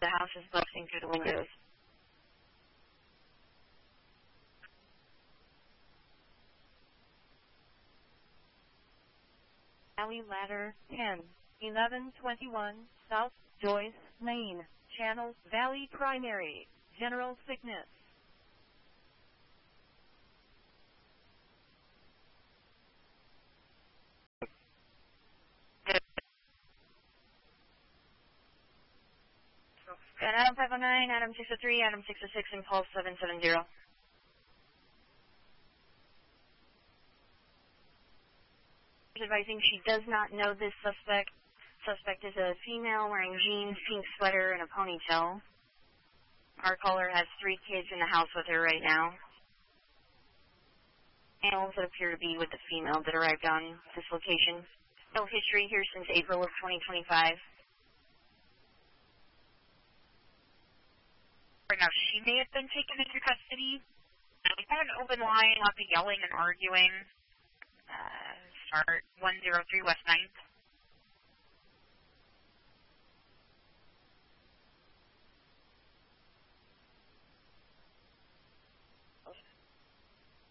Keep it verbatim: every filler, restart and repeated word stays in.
The house is busting through the windows. Valley Ladder ten, eleven twenty-one, South Joyce Lane, Channel Valley Primary, General Sickness. Got Adam five oh nine, Adam six oh three, Adam six oh six, and Paul seven seven zero. Advising she does not know this suspect. Suspect is a female wearing jeans, pink sweater, and a ponytail. Our caller has three kids in the house with her right now. Animals that appear to be with the female that arrived on this location. No history here since April of twenty twenty-five. Right now, she may have been taken into custody. We had an open line, lots of yelling and arguing. Uh, start one oh three West ninth.